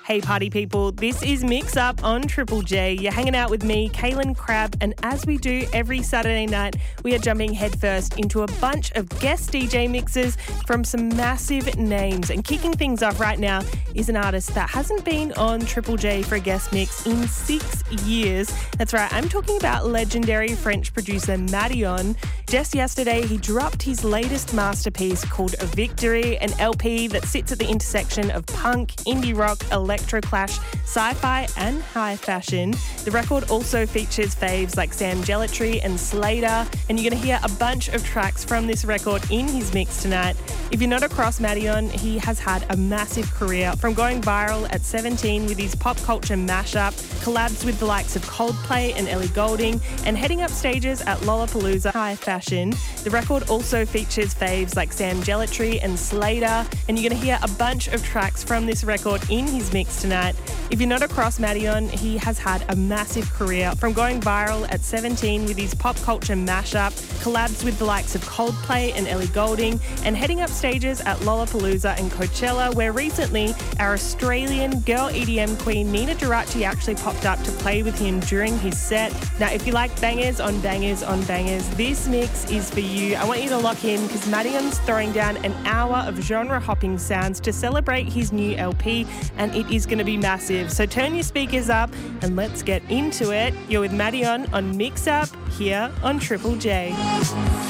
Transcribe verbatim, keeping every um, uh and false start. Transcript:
Hey party people, this is Mix Up on Triple J. You're hanging out with me, Kaylin Crabb, and as we do every Saturday night, we are jumping headfirst into a bunch of guest D J mixes from some massive names. And kicking things off right now is an artist that hasn't been on Triple J for a guest mix in six years. That's right, I'm talking about legendary French producer Madeon. Just yesterday, he dropped his latest masterpiece called Victory, an L P that sits at the intersection of punk, indie rock, electroclash, sci-fi and high fashion. The record also features faves like Sam Gellaitry and Slater, and you're going to hear a bunch of tracks from this record in his mix tonight. If you're not across Madeon, he has had a massive career, from going viral at seventeen with his pop culture mashup, collabs with the likes of Coldplay and Ellie Goulding, and heading up stages at Lollapalooza high fashion. The record also features faves like Sam Gellaitry and Slater, and you're going to hear a bunch of tracks from this record in his mix tonight. If you're not across Madeon, he has had a massive career, from going viral at seventeen with his pop culture mashup, collabs with the likes of Coldplay and Ellie Goulding, and heading up stages at Lollapalooza and Coachella, where recently our Australian girl E D M queen Nina Geraci actually popped up to play with him during his set. Now, if you like bangers on bangers on bangers, this mix is for you. I want you to lock in because Madeon's throwing down an hour of genre-hopping sounds to celebrate his new L P, and it is going to be massive. So turn your speakers up and let's get into it. You're with Madeon on Mix Up here on Triple J.